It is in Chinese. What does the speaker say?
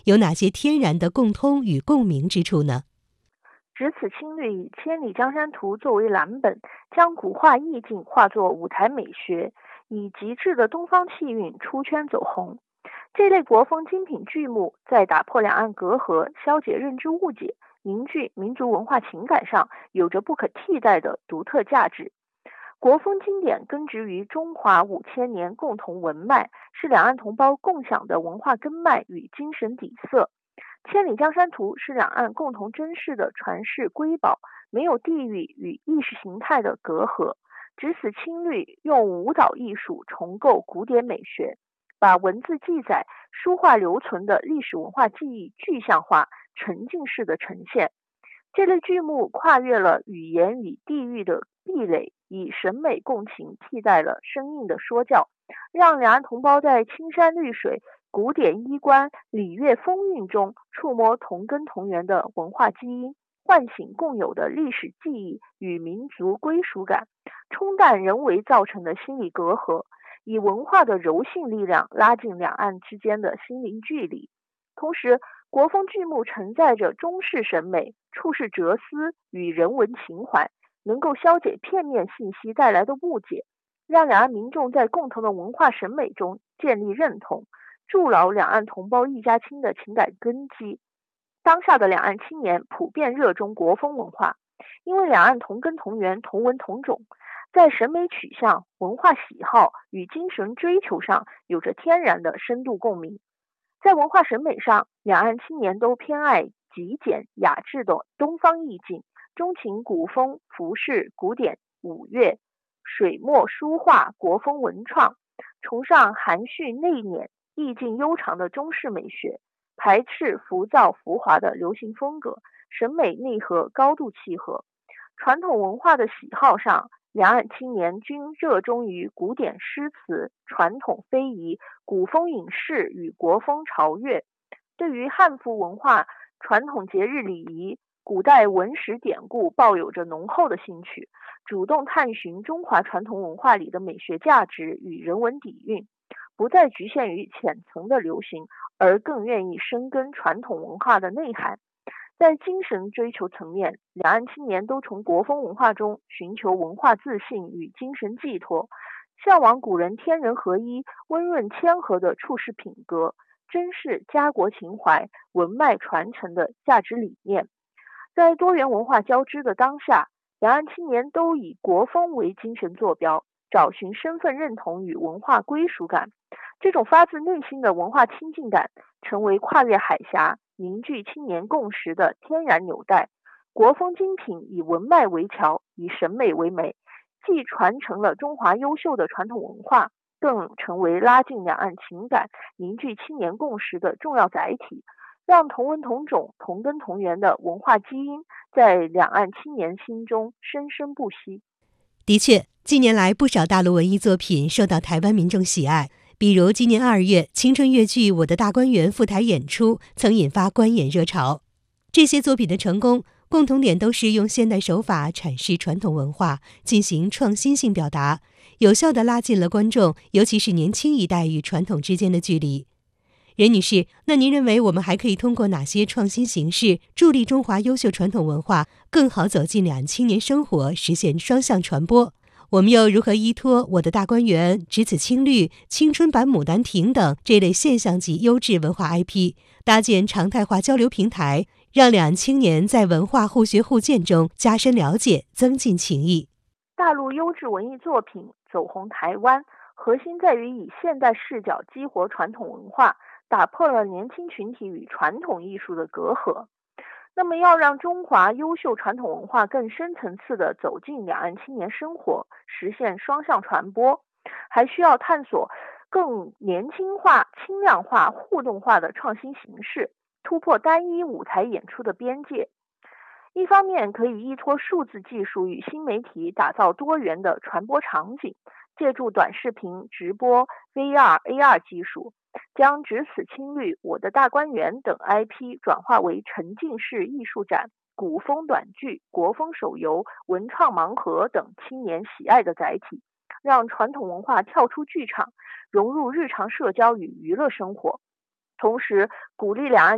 有哪些天然的共通与共鸣之处呢？ 只此青绿以《千里江山图》作为蓝本，将古画意境化作舞台美学，以极致的东方气韵出圈走红。这类国风精品剧目在打破两岸隔阂、消解认知误解、凝聚民族文化情感上有着不可替代的独特价值。国风经典根植于中华5000年共同文脉，是两岸同胞共享的文化根脉与精神底色。《千里江山图》是两岸共同珍视的传世瑰宝，没有地域与意识形态的隔阂。只此青绿用舞蹈艺术重构古典美学，把文字记载、书画留存的历史文化记忆具象化、沉浸式的呈现。这类剧目跨越了语言与地域的壁垒，以审美共情替代了生硬的说教，让两岸同胞在青山绿水、古典衣冠、礼乐风韵中触摸同根同源的文化基因，唤醒共有的历史记忆与民族归属感，冲淡人为造成的心理隔阂，以文化的柔性力量拉近两岸之间的心灵距离。同时，国风剧目承载着中式审美、处世哲思与人文情怀，能够消解片面信息带来的误解，让两岸民众在共同的文化审美中建立认同，筑牢两岸同胞一家亲的情感根基。当下的两岸青年普遍热衷国风文化，因为两岸同根同源、同文同种，在审美取向、文化喜好与精神追求上有着天然的深度共鸣。在文化审美上，两岸青年都偏爱极简雅致的东方意境，钟情古风、服饰、古典、舞乐、水墨书画、国风文创，崇尚含蓄内敛、意境悠长的中式美学，排斥浮躁浮华的流行风格，审美内核高度契合。传统文化的喜好上，两岸青年均热衷于古典诗词、传统非遗、古风影视与国风潮乐。对于汉服文化、传统节日礼仪、古代文史典故抱有着浓厚的兴趣，主动探寻中华传统文化里的美学价值与人文底蕴，不再局限于浅层的流行，而更愿意深耕传统文化的内涵。在精神追求层面，两岸青年都从国风文化中寻求文化自信与精神寄托，向往古人天人合一、温润谦和的处世品格，珍视家国情怀、文脉传承的价值理念。在多元文化交织的当下，两岸青年都以国风为精神坐标，找寻身份认同与文化归属感。这种发自内心的文化亲近感，成为跨越海峡、凝聚青年共识的天然纽带。国风精品以文脉为桥，以审美为媒，既传承了中华优秀的传统文化，更成为拉近两岸情感、凝聚青年共识的重要载体，让同文同种、同根同源的文化基因在两岸青年心中生生不息。 的确，近年来不少大陆文艺作品受到台湾民众喜爱，比如今年2月，青春越剧《我的大观园》赴台演出，曾引发观演热潮。这些作品的成功，共同点都是用现代手法阐释传统文化，进行创新性表达，有效地拉近了观众，尤其是年轻一代与传统之间的距离。任女士，那您认为我们还可以通过哪些创新形式，助力中华优秀传统文化更好走进两岸青年生活，实现双向传播？我们又如何依托《我的大观园》、只此青绿、青春版牡丹亭等这类现象级优质文化 IP， 搭建常态化交流平台，让两岸青年在文化互学互鉴中加深了解，增进情谊？ 大陆优质文艺作品走红台湾，核心在于以现代视角激活传统文化，打破了年轻群体与传统艺术的隔阂。那么要让中华优秀传统文化更深层次地走进两岸青年生活，实现双向传播，还需要探索更年轻化、轻量化、互动化的创新形式，突破单一舞台演出的边界。一方面可以依托数字技术与新媒体打造多元的传播场景，借助短视频、直播、VR、AR 技术，将只此青绿、我的大观园等 IP 转化为沉浸式艺术展、古风短剧、国风手游、文创盲盒等青年喜爱的载体，让传统文化跳出剧场，融入日常社交与娱乐生活。同时，鼓励两岸